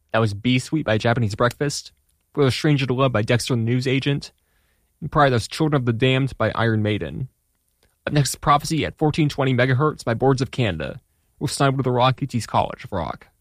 That was B Suite by Japanese Breakfast. For the Stranger to Love by Dexter the News Agent. And prior, that was Children of the Damned by Iron Maiden. Up next is Prophecy at 1420 MHz by Boards of Canada. We'll sign with the Rock UT's College of Rock.